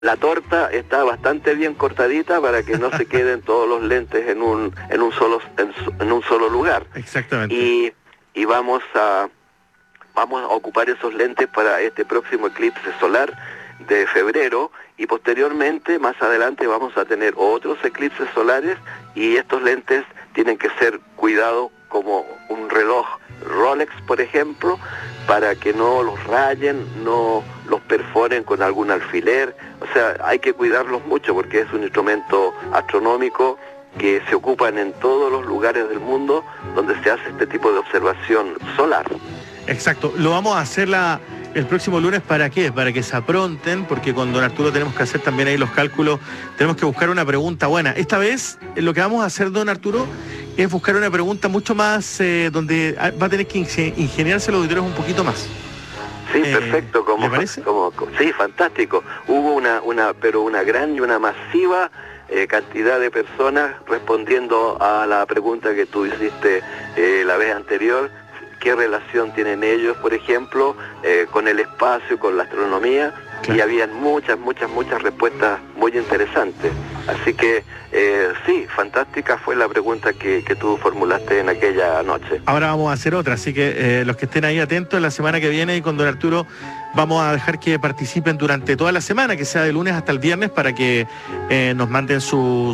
La torta está bastante bien cortadita para que no se queden todos los lentes en un solo lugar. Exactamente. Y vamos a ocupar esos lentes para este próximo eclipse solar de febrero, y posteriormente, más adelante, vamos a tener otros eclipses solares, y estos lentes tienen que ser cuidados como un reloj Rolex, por ejemplo, para que no los rayen, no los perforen con algún alfiler. O sea, hay que cuidarlos mucho porque es un instrumento astronómico que se ocupan en todos los lugares del mundo donde se hace este tipo de observación solar. Exacto. Lo vamos a hacer el próximo lunes. ¿Para qué? Para que se apronten, porque con don Arturo tenemos que hacer también ahí los cálculos, tenemos que buscar una pregunta buena. Esta vez lo que vamos a hacer, don Arturo, es buscar una pregunta mucho más, donde va a tener que ingeniarse los auditores un poquito más. Sí, perfecto. ¿Le parece? Sí, fantástico. Hubo una gran y una masiva cantidad de personas respondiendo a la pregunta que tú hiciste la vez anterior. ¿Qué relación tienen ellos, por ejemplo, con el espacio, con la astronomía? Claro. Y habían muchas respuestas muy interesantes. Así que sí, fantástica fue la pregunta que tú formulaste en aquella noche. Ahora vamos a hacer otra, así que los que estén ahí atentos, la semana que viene y con don Arturo vamos a dejar que participen durante toda la semana, que sea de lunes hasta el viernes, para que nos manden su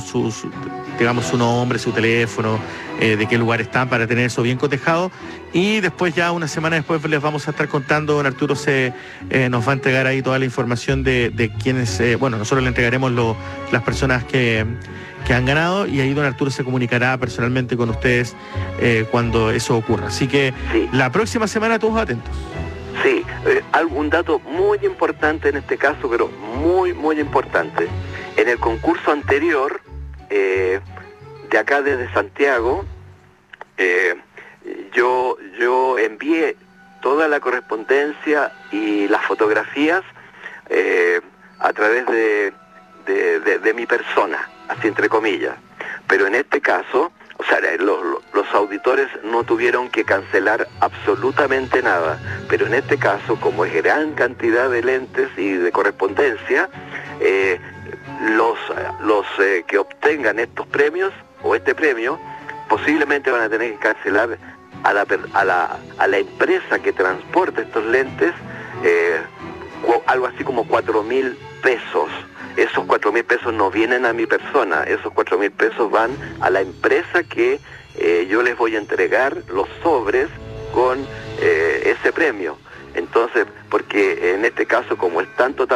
nombre, su teléfono, de qué lugar están, para tener eso bien cotejado. Y después, ya una semana después, les vamos a estar contando. Don Arturo nos va a entregar ahí toda la información de quiénes, nosotros le entregaremos las personas que han ganado, y ahí don Arturo se comunicará personalmente con ustedes cuando eso ocurra. Así que sí, la próxima semana todos atentos. Sí, algún dato muy importante en este caso, pero muy importante. En el concurso anterior, de acá desde Santiago, yo envié toda la correspondencia y las fotografías a través de mi persona, así entre comillas. Pero en este caso, o sea, los auditores no tuvieron que cancelar absolutamente nada, pero en este caso, como es gran cantidad de lentes y de correspondencia, los que obtengan estos premios o este premio posiblemente van a tener que cancelar a la empresa que transporta estos lentes algo así como 4.000 pesos. Esos 4.000 pesos no vienen a mi persona, esos 4.000 pesos van a la empresa que yo les voy a entregar los sobres con ese premio. Entonces, porque en este caso, como es tanto,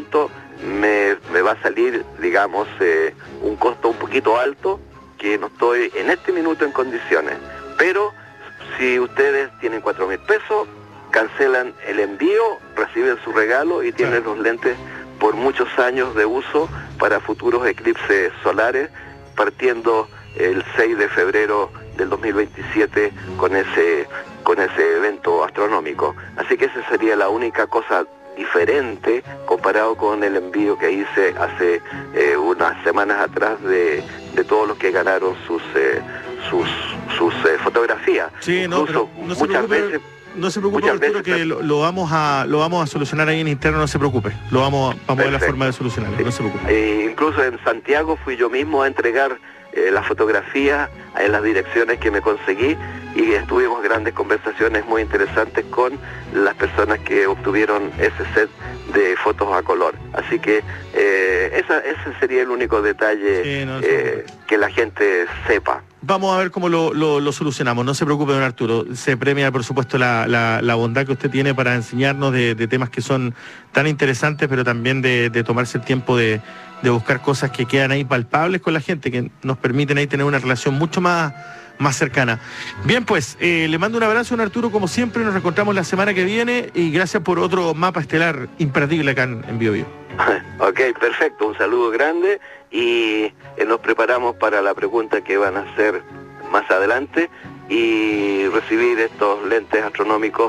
me va a salir, digamos, un costo un poquito alto, que no estoy en este minuto en condiciones. Pero si ustedes tienen 4.000 pesos, cancelan el envío, reciben su regalo y tienen los lentes por muchos años de uso para futuros eclipses solares, partiendo el 6 de febrero del 2027 con ese evento astronómico. Así que esa sería la única cosa diferente comparado con el envío que hice hace unas semanas atrás de todos los que ganaron sus fotografías. Sí, incluso no muchas veces. No se preocupe, Arturo, que lo vamos a solucionar ahí en interno, no se preocupe. Vamos a ver la forma de solucionarlo, no se preocupe. Incluso en Santiago fui yo mismo a entregar las fotografías en las direcciones que me conseguí, y estuvimos grandes conversaciones muy interesantes con las personas que obtuvieron ese set de fotos a color. Así que ese sería el único detalle, que la gente sepa. Vamos a ver cómo lo solucionamos, no se preocupe, don Arturo. Se premia, por supuesto, la bondad que usted tiene para enseñarnos de temas que son tan interesantes, pero también de tomarse el tiempo de buscar cosas que quedan ahí palpables con la gente, que nos permiten ahí tener una relación mucho más cercana. Bien, pues, le mando un abrazo, don Arturo, como siempre. Nos reencontramos la semana que viene, y gracias por otro mapa estelar imperdible acá en BioBio. Ok, perfecto, un saludo grande, y nos preparamos para la pregunta que van a hacer más adelante, y recibir estos lentes astronómicos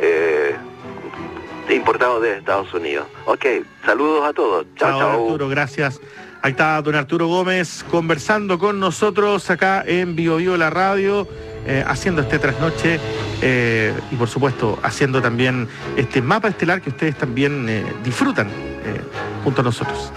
importados de Estados Unidos. Ok, saludos a todos. Chao. Arturo, gracias. Ahí está don Arturo Gómez conversando con nosotros acá en BioBio, la radio, haciendo este trasnoche y por supuesto haciendo también este mapa estelar que ustedes también disfrutan junto a nosotros.